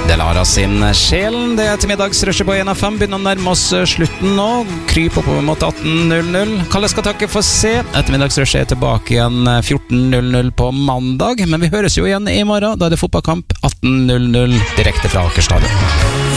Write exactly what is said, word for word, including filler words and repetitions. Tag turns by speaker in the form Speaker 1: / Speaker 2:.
Speaker 1: Delara sin Sjelen. Det er til middagsrushet på en av fem. Begynner å nærme oss slutten nå. Kryp opp mot atten null null. Kalle skal takke for se. Ettermiddagsrushet er tilbake igjen fjorten null null på mandag. Men vi høres jo igjen i morgen. Da er det fotballkamp atten null null direkte fra Aker Stadion.